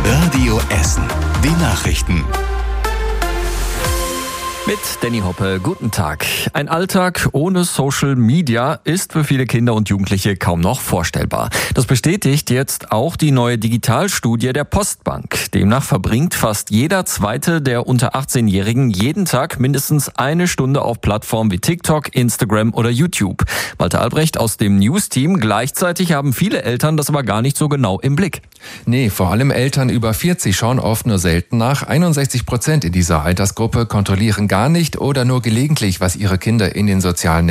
Radio Essen. Die Nachrichten. Mit Danny Hoppe, guten Tag. Ein Alltag ohne Social Media ist für viele Kinder und Jugendliche kaum noch vorstellbar. Das bestätigt jetzt auch die neue Digitalstudie der Postbank. Demnach verbringt fast jeder Zweite der unter 18-Jährigen jeden Tag mindestens eine Stunde auf Plattformen wie TikTok, Instagram oder YouTube. Walter Albrecht aus dem News-Team. Gleichzeitig haben viele Eltern das aber gar nicht so genau im Blick. Nee, vor allem Eltern über 40 schauen oft nur selten nach. 61% in dieser Altersgruppe kontrollieren gar nicht oder nur gelegentlich, was ihre Kinder in den sozialen